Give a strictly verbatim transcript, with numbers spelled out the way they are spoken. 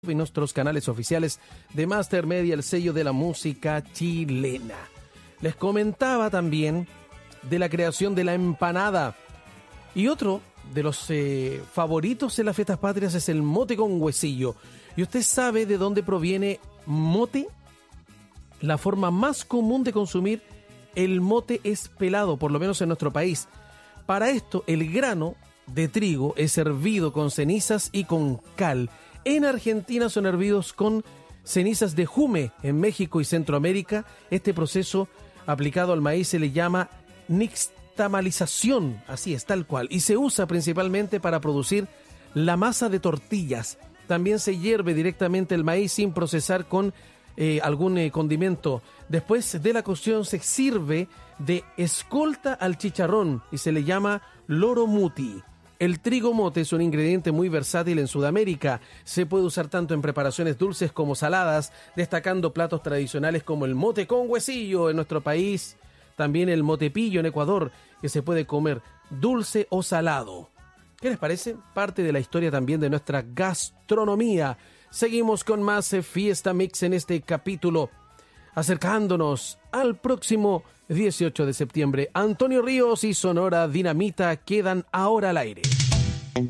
y nuestros canales oficiales de Master Media, el sello de la música chilena. Les comentaba también de la creación de la empanada. Y otro de los eh, favoritos en las fiestas patrias es el mote con huesillo. ¿Y usted sabe de dónde proviene mote? La forma más común de consumir el mote es pelado, por lo menos en nuestro país. Para esto, el grano de trigo es hervido con cenizas y con cal. En Argentina son hervidos con cenizas de jume. En México y Centroamérica, este proceso aplicado al maíz se le llama nixtamalización, así es, tal cual, y se usa principalmente para producir la masa de tortillas. También se hierve directamente el maíz sin procesar con eh, algún eh, condimento. Después de la cocción se sirve de escolta al chicharrón y se le llama loro muti. El trigo mote es un ingrediente muy versátil en Sudamérica. Se puede usar tanto en preparaciones dulces como saladas, destacando platos tradicionales como el mote con huesillo en nuestro país, también el motepillo en Ecuador, que se puede comer dulce o salado. ¿Qué les parece? Parte de la historia también de nuestra gastronomía. Seguimos con más Fiesta Mix en este capítulo, acercándonos al próximo dieciocho de septiembre. Antonio Ríos y Sonora Dinamita quedan ahora al aire.